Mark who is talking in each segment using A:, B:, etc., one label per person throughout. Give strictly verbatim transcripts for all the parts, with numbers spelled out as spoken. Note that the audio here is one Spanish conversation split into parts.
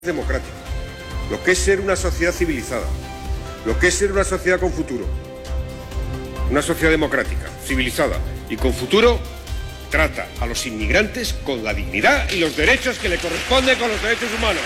A: democrática, lo que es ser una sociedad civilizada, lo que es ser una sociedad con futuro. Una sociedad democrática, civilizada y con futuro trata a los inmigrantes con la dignidad y los derechos que le corresponden con los derechos humanos.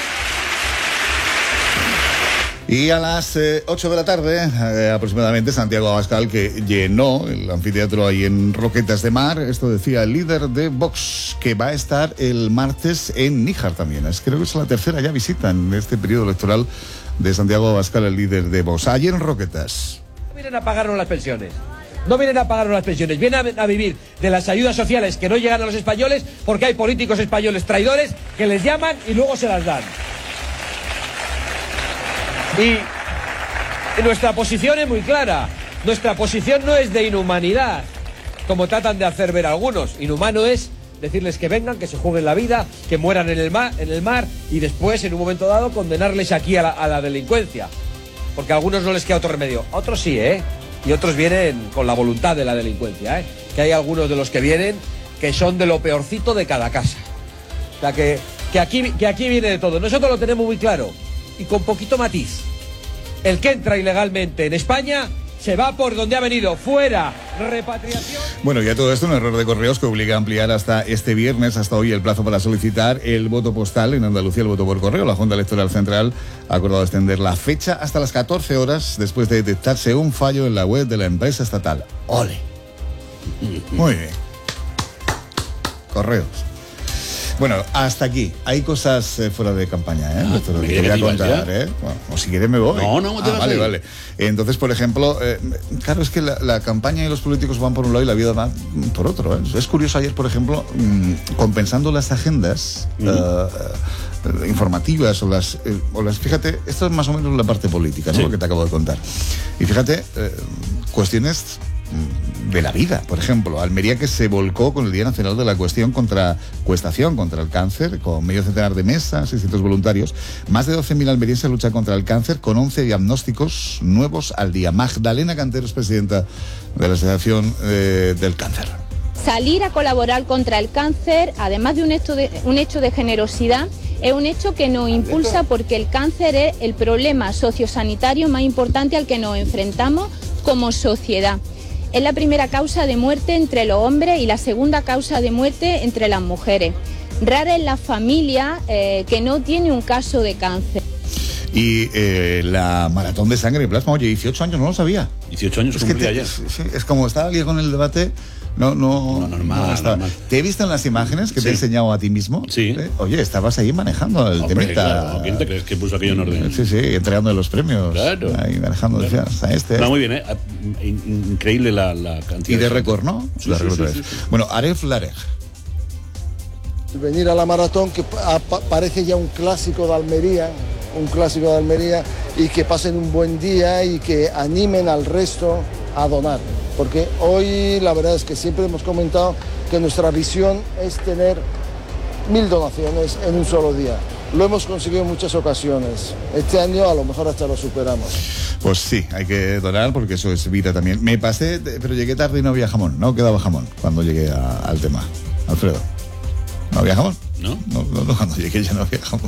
B: Y a las eh, ocho de la tarde, eh, aproximadamente, Santiago Abascal, que llenó el anfiteatro ahí en Roquetas de Mar. Esto decía el líder de Vox, que va a estar el martes en Níjar también. Es, creo que es la tercera ya visita en este periodo electoral de Santiago Abascal, el líder de Vox. Ayer en Roquetas.
C: No vienen a pagarnos las pensiones. No vienen a pagarnos las pensiones. Vienen a, a vivir de las ayudas sociales que no llegan a los españoles porque hay políticos españoles traidores que les llaman y luego se las dan. Y nuestra posición es muy clara. Nuestra posición no es de inhumanidad, como tratan de hacer ver algunos. Inhumano es decirles que vengan, que se jueguen la vida, que mueran en el mar, en el mar y después, en un momento dado, condenarles aquí a la, a la delincuencia. Porque a algunos no les queda otro remedio. A otros sí, ¿eh? Y otros vienen con la voluntad de la delincuencia, ¿eh? Que hay algunos de los que vienen que son de lo peorcito de cada casa. O sea, que, que, aquí, que aquí viene de todo. Nosotros lo tenemos muy claro. Y con poquito matiz. El que entra ilegalmente en España se va por donde ha venido, fuera, repatriación.
B: Bueno, y a todo esto un error de correos que obliga a ampliar hasta este viernes, hasta hoy, el plazo para solicitar el voto postal. En Andalucía el voto por correo. La Junta Electoral Central ha acordado extender la fecha hasta las catorce horas después de detectarse un fallo en la web de la empresa estatal. ¡Ole! Muy bien. Correos. Bueno, hasta aquí. Hay cosas eh, fuera de campaña, ¿eh?
D: Ah,
B: Esto es lo que quería contar, ¿eh? Bueno, o si quieres me voy.
D: No, no, te
B: ah,
D: vas
B: vale,
D: ahí.
B: vale. Entonces, por ejemplo, eh, claro, es que la, la campaña y los políticos van por un lado y la vida va por otro, ¿eh? Es curioso ayer, por ejemplo, mmm, compensando las agendas uh -huh. uh, informativas o las, eh, o las... Fíjate, esto es más o menos la parte política, ¿no? Sí. Lo que te acabo de contar. Y fíjate, eh, cuestiones de la vida, por ejemplo, Almería, que se volcó con el Día Nacional de la Cuestión contra Cuestación, contra el cáncer, con medio centenar de mesas, seiscientos voluntarios. Más de doce mil almerienses luchan contra el cáncer con once diagnósticos nuevos al día. Magdalena Cantero es presidenta de la Asociación eh, del Cáncer.
E: Salir a colaborar contra el cáncer, además de un hecho de, un hecho de generosidad, es un hecho que nos impulsa porque el cáncer es el problema sociosanitario más importante al que nos enfrentamos como sociedad. Es la primera causa de muerte entre los hombres y la segunda causa de muerte entre las mujeres. Rara es la familia eh, que no tiene un caso de cáncer.
B: Y eh, la maratón de sangre y plasma, oye, dieciocho años, no lo sabía.
D: dieciocho años
B: es
D: cumplía
B: que te,
D: ayer.
B: Sí, es como estaba alguien con el debate. No, no,
D: no, normal,
B: no estaba.
D: normal.
B: ¿Te he visto en las imágenes que sí. te he enseñado a ti mismo?
D: Sí.
B: ¿Eh? Oye, estabas ahí manejando el
D: Hombre,
B: temita.
D: Claro. ¿Quién te crees que puso aquello en orden?
B: Sí, sí, entregando los premios.
D: Claro.
B: Ahí manejando,
D: claro.
B: decías, a este.
D: No, muy bien, ¿eh? Increíble la, la cantidad.
B: Y de récord, ¿no?
D: Sí,
B: la
D: sí,
B: récord
D: sí, sí, sí.
B: Bueno, Aref Larej.
F: Venir a la maratón, que parece ya un clásico de Almería, un clásico de Almería, y que pasen un buen día y que animen al resto a donar. Porque hoy la verdad es que siempre hemos comentado que nuestra visión es tener mil donaciones en un solo día. Lo hemos conseguido en muchas ocasiones. Este año a lo mejor hasta lo superamos.
B: Pues sí, hay que donar porque eso es vida también. Me pasé, pero llegué tarde y no había jamón. No quedaba jamón cuando llegué a, al tema. Alfredo, ¿no había jamón?
D: ¿No?
B: No, no, no, cuando llegué ya no había jamón.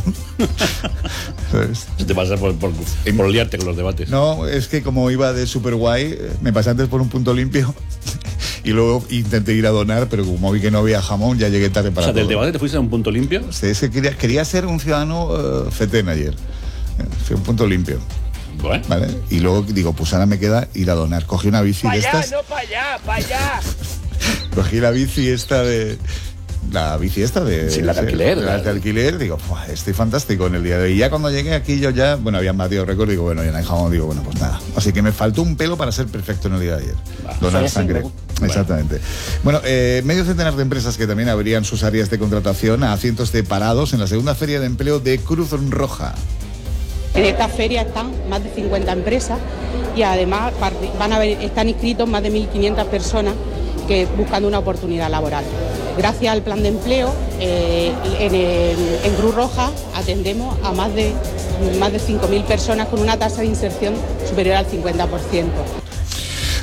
D: Se te pasa por, por, por liarte con los debates.
B: No, es que como iba de super guay, me pasé antes por un punto limpio y luego intenté ir a donar, pero como vi que no había jamón, ya llegué tarde para
D: O sea,
B: todo.
D: ¿del debate te fuiste a un punto limpio?
B: Sí, es que quería, quería ser un ciudadano uh, fetén ayer. Fui a un punto limpio.
D: Bueno.
B: ¿Vale? Y luego digo, pues ahora me queda ir a donar. Cogí una bici
C: pa
B: de
C: allá,
B: estas.
C: no para allá, para allá.
B: Cogí la bici esta de... La bici esta de...
D: Sí, la de alquiler.
B: La de alquiler, digo, estoy fantástico en el día de hoy. Y ya cuando llegué aquí yo ya, bueno, habían batido récord, digo, bueno, ya no hay jamón, digo, bueno, pues nada. Así que me faltó un pelo para ser perfecto en el día de ayer.
D: Ah,
B: donar sangre.
D: Bueno.
B: Exactamente. Bueno, eh, medio centenar de empresas que también abrían sus áreas de contratación a cientos de parados en la segunda feria de empleo de Cruz Roja.
G: En esta feria están más de cincuenta empresas y además van a ver, están inscritos más de mil quinientas personas que buscando una oportunidad laboral. Gracias al plan de empleo, eh, en, el, en Cruz Roja atendemos a más de, más de cinco mil personas con una tasa de inserción superior al cincuenta por ciento.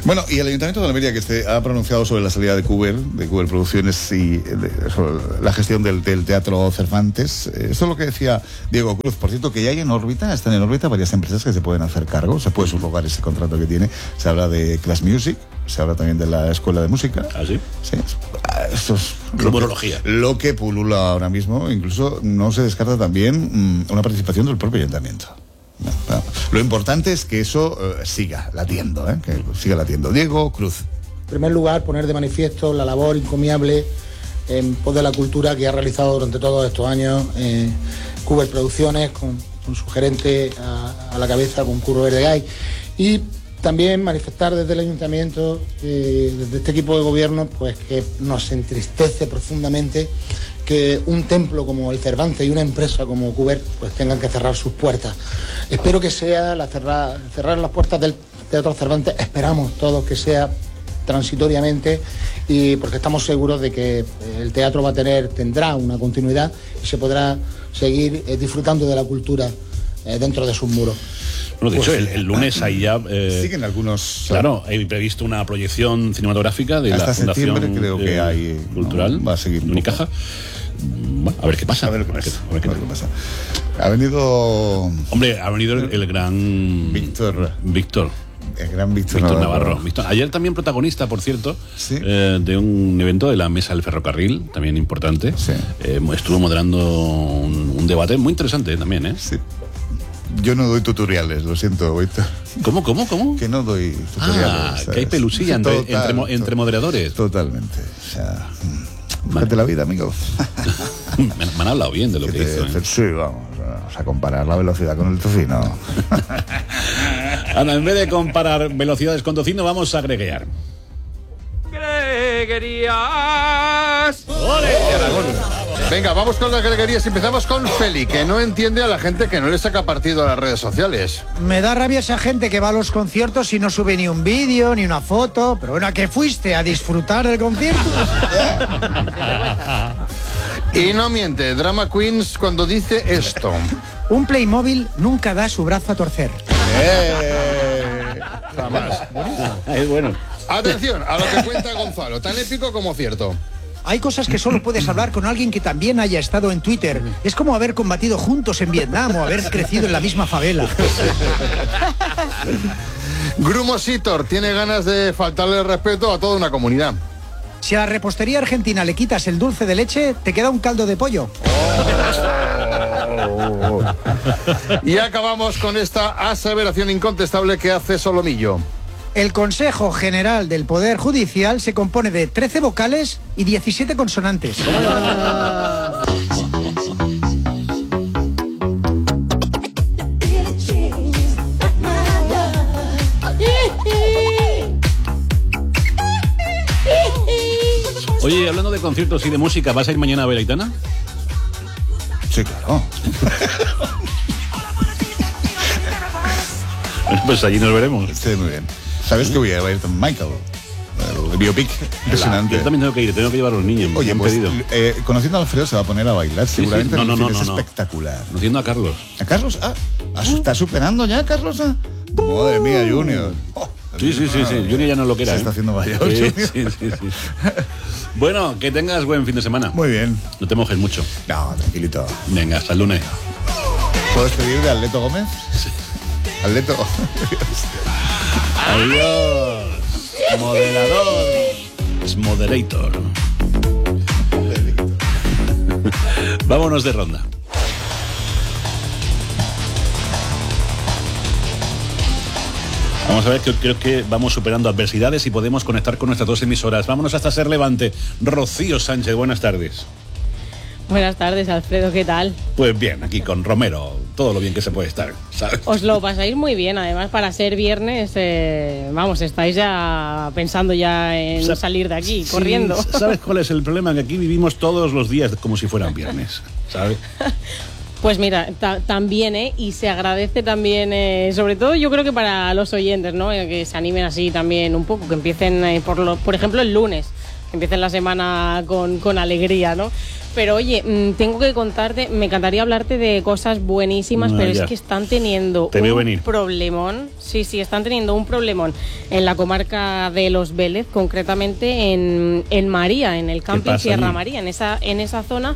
B: Bueno, y el Ayuntamiento de Almería, que se ha pronunciado sobre la salida de Cuber, de Cuber Producciones y de, sobre la gestión del, del Teatro Cervantes. Eso es lo que decía Diego Cruz. Por cierto, que ya hay en órbita, están en órbita varias empresas que se pueden hacer cargo, se puede subrogar ese contrato que tiene. Se habla de Class Music, se habla también de la Escuela de Música.
D: ¿Ah, sí?
B: Sí. Esto es
D: rumorología.
B: Lo que, lo que pulula ahora mismo. Incluso no se descarta también mmm, una participación del propio Ayuntamiento. Lo importante es que eso uh, siga latiendo, ¿eh? que siga latiendo. Diego Cruz.
H: En primer lugar, poner de manifiesto la labor encomiable en pos de la cultura que ha realizado durante todos estos años eh, Cuber Producciones, con, con su gerente a, a la cabeza, con Curro Verdegay. Y también manifestar desde el Ayuntamiento, eh, desde este equipo de gobierno, pues que nos entristece profundamente que un templo como el Cervantes y una empresa como Cuber pues tengan que cerrar sus puertas. Espero que sea la cerrar, cerrar las puertas del Teatro Cervantes, esperamos todos que sea transitoriamente, y porque estamos seguros de que el teatro va a tener, tendrá una continuidad y se podrá seguir eh, disfrutando de la cultura eh, dentro de sus muros.
D: Bueno, de
B: pues,
D: hecho, el, el lunes ahí ya... Eh,
B: siguen algunos...
D: Claro, hay previsto una proyección cinematográfica de
B: hasta
D: la Fundación
B: septiembre creo que
D: eh,
B: hay,
D: Cultural,
B: ¿no? Va a seguir
D: de Unicaja. Bueno, a ver qué pasa.
B: A ver qué
D: a ver
B: pasa.
D: qué, a ver qué
B: A ver qué pasa. Ha venido...
D: Hombre, ha venido el, el gran...
B: Víctor.
D: Víctor.
B: El gran Víctor,
D: Víctor
B: Navarro.
D: Navarro. Víctor, ayer también protagonista, por cierto,
B: ¿Sí?
D: eh, de un evento de la Mesa del Ferrocarril, también importante.
B: Sí.
D: Eh, estuvo moderando un, un debate muy interesante también, ¿eh?
B: Sí. Yo no doy tutoriales, lo siento, Víctor.
D: ¿Cómo, cómo, cómo?
B: Que no doy tutoriales.
D: Ah,
B: ¿sabes?
D: que hay pelusilla entre,
B: Total,
D: entre, mo- entre moderadores.
B: Totalmente. O sea, búscate la vida, amigo.
D: me, me han hablado bien de lo que,
B: que te,
D: hizo. ¿eh?
B: Sí, vamos, vamos a comparar la velocidad con el tocino.
D: Ana, en vez de comparar velocidades con tocino, vamos a agregar.
C: Greguerías.
I: Venga, vamos con las greguerías. Empezamos con Feli, que no entiende a la gente que no le saca partido a las redes sociales.
J: Me da rabia esa gente que va a los conciertos y no sube ni un vídeo, ni una foto. Pero bueno, ¿a qué fuiste? ¿A disfrutar del concierto?
I: Y no miente, Drama Queens, cuando dice esto.
J: Un Playmobil nunca da su brazo a torcer.
I: Eh, jamás.
D: Es bueno.
I: Atención a lo que cuenta Gonzalo, tan épico como cierto.
J: Hay cosas que solo puedes hablar con alguien que también haya estado en Twitter. Es como haber combatido juntos en Vietnam o haber crecido en la misma favela.
I: Grumo Sitor tiene ganas de faltarle el respeto a toda una comunidad.
J: Si a la repostería argentina le quitas el dulce de leche, te queda un caldo de pollo.
I: Oh. Y acabamos con esta aseveración incontestable que hace Solomillo.
J: El Consejo General del Poder Judicial se compone de trece vocales y diecisiete consonantes.
D: Oye, hablando de conciertos y de música, ¿vas a ir mañana a ver a Aitana?
B: Sí, claro.
D: Bueno, pues allí nos veremos.
B: Sí, muy bien. ¿Sabes que voy a ir con Michael? El biopic, impresionante.
D: Yo también tengo que ir, tengo que llevar a los niños.
B: Oye,
D: me han
B: pues,
D: pedido.
B: eh, conociendo a Alfredo se va a poner a bailar,
D: Sí,
B: seguramente.
D: sí. No, no, no,
B: es
D: no, no.
B: espectacular.
D: Conociendo a Carlos.
B: ¿A Carlos? Ah, ¿está superando ya, Carlos? Ah, madre mía, Junior. Oh,
D: Sí, sí, sí, sí. Junior ya no lo que era.
B: Se
D: ¿eh?
B: está haciendo mayor.
D: Sí, sí, sí, sí. Bueno, que tengas buen fin de semana.
B: Muy bien.
D: No te mojes mucho.
B: No, tranquilito.
D: Venga, hasta el lunes.
B: ¿Puedo despedir de Atleto Gómez?
D: Sí.
B: Atleto.
D: Adiós. Moderador. Es moderator. Vámonos de ronda. Vamos a ver, que creo que vamos superando adversidades y podemos conectar con nuestras dos emisoras. Vámonos hasta Ser Levante. Rocío Sánchez, buenas tardes.
K: Buenas tardes, Alfredo, ¿qué tal?
D: Pues bien, aquí con Romero, todo lo bien que se puede estar, ¿sabes?
K: Os lo pasáis muy bien, además para ser viernes, eh, vamos, estáis ya pensando ya en
D: O sea,
K: salir de aquí,
D: sí,
K: corriendo.
D: ¿Sabes cuál es el problema? Que aquí vivimos todos los días como si fueran viernes, ¿sabes?
K: Pues mira, ta- también, ¿eh? Y se agradece también, eh, sobre todo yo creo que para los oyentes, ¿no? Eh, que se animen así también un poco, que empiecen, eh, por, lo, por ejemplo, el lunes. empiecen la semana con, con alegría, ¿no? Pero oye, mmm, tengo que contarte, me encantaría hablarte de cosas buenísimas,
D: no,
K: pero
D: ya.
K: es que están teniendo
D: Te veo
K: un
D: venir.
K: problemón, sí, sí, están teniendo un problemón en la comarca de Los Vélez, concretamente en, en María, en el camping Sierra allí? María, en esa, en esa zona,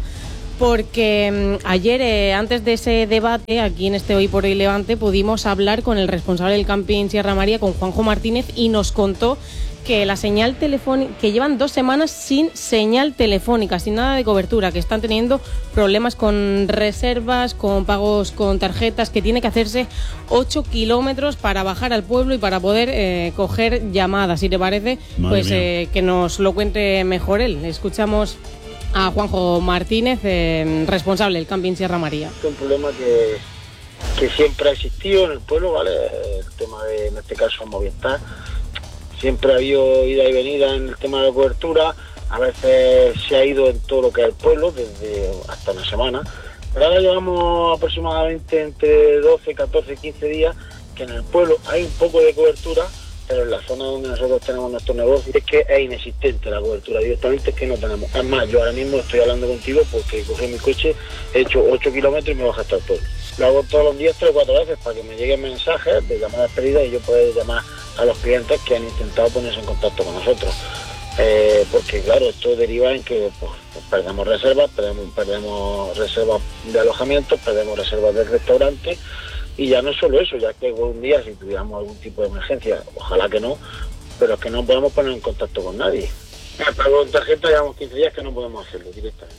K: porque mmm, ayer, eh, antes de ese debate, aquí en este Hoy por Hoy Levante, pudimos hablar con el responsable del camping Sierra María, con Juanjo Martínez, y nos contó que la señal telefónica, que llevan dos semanas sin señal telefónica, sin nada de cobertura, que están teniendo problemas con reservas, con pagos con tarjetas, que tiene que hacerse ocho kilómetros para bajar al pueblo y para poder eh, coger llamadas. Si te parece, Madre pues eh, que nos lo cuente mejor él. Escuchamos a Juanjo Martínez, eh, responsable del camping Sierra María.
L: Es un problema que, que siempre ha existido en el pueblo, ¿vale? El tema de, en este caso, Movistar. Siempre ha habido ida y venida en el tema de la cobertura, a veces se ha ido en todo lo que es el pueblo, desde hasta una semana, pero ahora llevamos aproximadamente entre doce, catorce, quince días que en el pueblo hay un poco de cobertura, pero en la zona donde nosotros tenemos nuestro negocio es que es inexistente la cobertura, directamente es que no tenemos. Es más, yo ahora mismo estoy hablando contigo porque cogí mi coche, he hecho ocho kilómetros y me bajo hasta el pueblo. Lo hago todos los días tres o cuatro veces para que me lleguen mensajes de llamadas perdidas y yo pueda llamar a los clientes que han intentado ponerse en contacto con nosotros. Eh, porque claro, esto deriva en que pues, perdemos reservas, perdemos, perdemos reservas de alojamientos, perdemos reservas de restaurantes, y ya no es solo eso, ya que algún día si tuviéramos algún tipo de emergencia, ojalá que no, pero es que no podemos poner en contacto con nadie. El pago en tarjeta llevamos quince días que no podemos hacerlo directamente.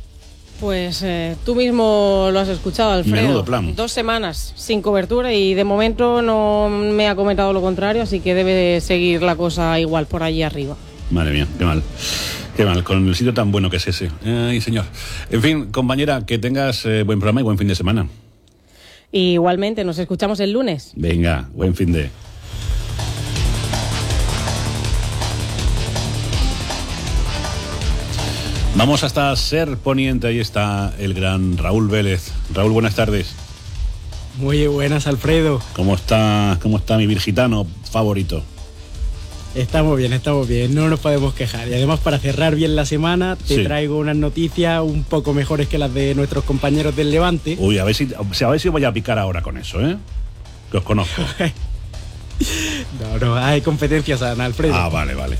K: Pues eh, tú mismo lo has escuchado, Alfredo.
D: Menudo plan.
K: Dos semanas sin cobertura y de momento no me ha comentado lo contrario, así que debe seguir la cosa igual por allí arriba.
D: Madre mía, qué mal. Qué mal, con el sitio tan bueno que es ese. Ay, señor. En fin, compañera, que tengas eh, buen programa y buen fin de semana.
K: Y igualmente, nos escuchamos el lunes.
D: Venga, buen fin de... Vamos hasta Ser Poniente, ahí está el gran Raúl Vélez. Raúl, buenas tardes.
M: Muy buenas, Alfredo.
D: ¿Cómo está, cómo está mi virgitano favorito?
M: Estamos bien, estamos bien, no nos podemos quejar. Y además, para cerrar bien la semana, te sí. traigo unas noticias un poco mejores que las de nuestros compañeros del Levante.
D: Uy, a ver si, a ver si os voy a picar ahora con eso, ¿eh? Que os conozco.
M: no, no, hay competencia sana, Alfredo.
D: Ah, vale, vale.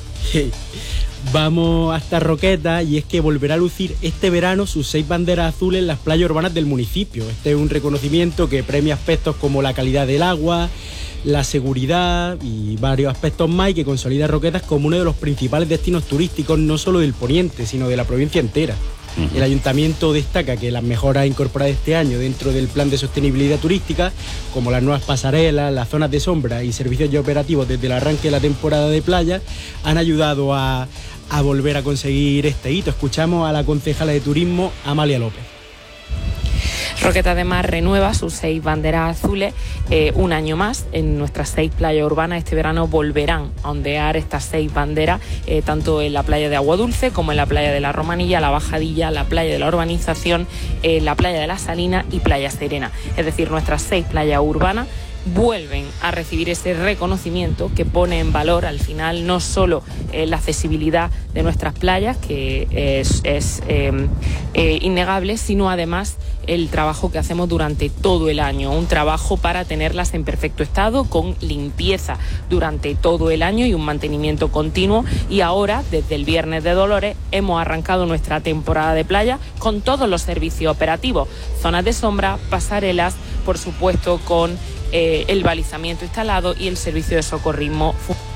M: Vamos hasta Roquetas, y es que volverá a lucir este verano sus seis banderas azules en las playas urbanas del municipio. Este es un reconocimiento que premia aspectos como la calidad del agua, la seguridad y varios aspectos más, y que consolida a Roquetas como uno de los principales destinos turísticos, no solo del Poniente, sino de la provincia entera. Uh-huh. El ayuntamiento destaca que las mejoras incorporadas este año dentro del plan de sostenibilidad turística, como las nuevas pasarelas, las zonas de sombra y servicios ya operativos desde el arranque de la temporada de playa, han ayudado a, a volver a conseguir este hito. Escuchamos a la concejala de turismo, Amalia López.
N: Roquetas de Mar renueva sus seis banderas azules eh, un año más en nuestras seis playas urbanas. Este verano volverán a ondear estas seis banderas, eh, tanto en la playa de Agua Dulce como en la playa de la Romanilla, la Bajadilla, la playa de la Urbanización, eh, la playa de la Salina y Playa Serena. Es decir, nuestras seis playas urbanas vuelven a recibir ese reconocimiento que pone en valor al final no solo eh, la accesibilidad de nuestras playas, que es, es eh, eh, innegable, sino además el trabajo que hacemos durante todo el año, un trabajo para tenerlas en perfecto estado, con limpieza durante todo el año y un mantenimiento continuo. Y ahora, desde el Viernes de Dolores, hemos arrancado nuestra temporada de playa con todos los servicios operativos, zonas de sombra, pasarelas, por supuesto con eh, el balizamiento instalado y el servicio de socorrismo.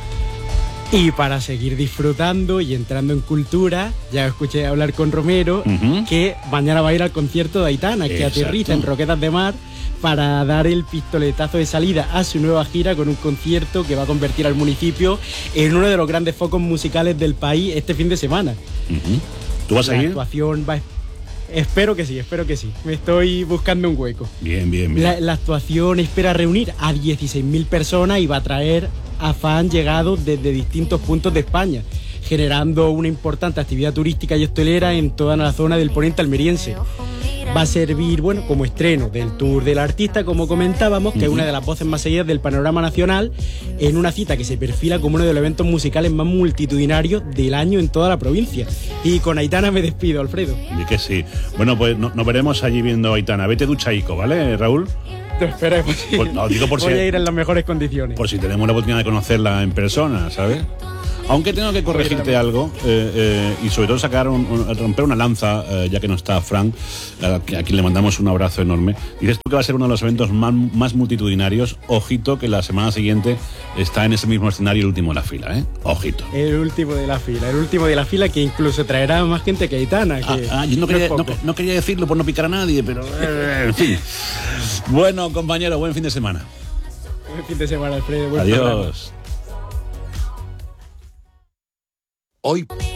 M: Y para seguir disfrutando y entrando en cultura, ya escuché hablar con Romero, uh-huh. que mañana va a ir al concierto de Aitana, que Exacto. aterriza en Roquetas de Mar para dar el pistoletazo de salida a su nueva gira, con un concierto que va a convertir al municipio en uno de los grandes focos musicales del país este fin de semana.
D: Uh-huh. ¿Tú vas a ir?
M: La actuación va... Espero que sí, espero que sí. Me estoy buscando un hueco.
D: Bien, bien, bien.
M: La, la actuación espera reunir a dieciséis mil personas y va a traer a fans llegados desde distintos puntos de España, generando una importante actividad turística y hostelera en toda la zona del poniente almeriense. va a servir, bueno, como estreno del tour del artista, como comentábamos, que uh-huh. es una de las voces más seguidas del panorama nacional, en una cita que se perfila como uno de los eventos musicales más multitudinarios del año en toda la provincia. Y con Aitana me despido, Alfredo.
D: Y que sí. Bueno, pues no, nos veremos allí viendo a Aitana. Vete duchaico, ¿vale, Raúl?
M: Te espero, pues,
D: pues, no, digo por
M: voy
D: si,
M: a ir en las mejores condiciones.
D: Por si tenemos la oportunidad de conocerla en persona, ¿sabes? Aunque tengo que corregirte algo eh, eh, y sobre todo sacar un, un, romper una lanza, eh, ya que no está Frank, a, a quien le mandamos un abrazo enorme. Dices tú que va a ser uno de los eventos más, más multitudinarios. Ojito que la semana siguiente está en ese mismo escenario el último de la fila, ¿eh? Ojito.
M: El último de la fila, el último de la fila que incluso traerá más gente que Aitana. Que
D: ah, ah, yo no quería, no, no quería decirlo por no picar a nadie, pero eh, en fin. Bueno, compañero, buen fin de semana.
M: Buen fin de semana, Alfredo. Buen
D: Adiós.
M: programa.
O: Hoy